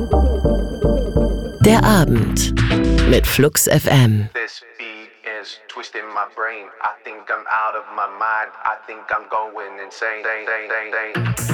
Der Abend mit Flux FM. This beat is twisting my brain. I think I'm out of my mind. I think I'm going insane.